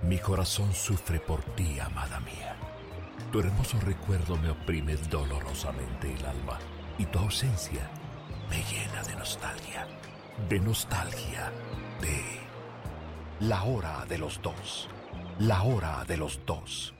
Mi corazón sufre por ti, amada mía. Tu hermoso recuerdo me oprime dolorosamente el alma y tu ausencia me llena de nostalgia. De nostalgia de La Hora de los Dos. La Hora de los Dos.